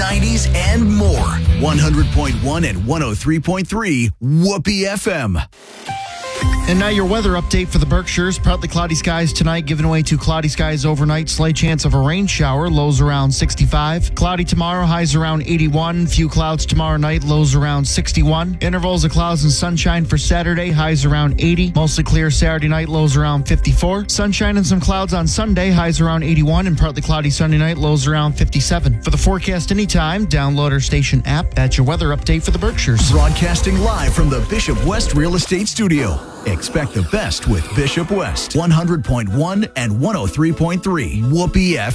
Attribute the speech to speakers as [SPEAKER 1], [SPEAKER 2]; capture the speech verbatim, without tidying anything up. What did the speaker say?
[SPEAKER 1] nineties, and more. one hundred point one and one oh three point three Whoopee F M.
[SPEAKER 2] And now your weather update for the Berkshires. Partly cloudy skies tonight, giving way to cloudy skies overnight. Slight chance of a rain shower, lows around sixty-five. Cloudy tomorrow, highs around eighty-one. Few clouds tomorrow night, lows around sixty-one. Intervals of clouds and sunshine for Saturday, highs around eighty. Mostly clear Saturday night, lows around fifty-four. Sunshine and some clouds on Sunday, highs around eighty-one. And partly cloudy Sunday night, lows around fifty-seven. For the forecast anytime, download our station app. That's your weather update for the Berkshires.
[SPEAKER 1] Broadcasting live from the Bishop West Real Estate Studio. Expect the best with Bishop West. one hundred point one and one oh three point three Whoopee F M.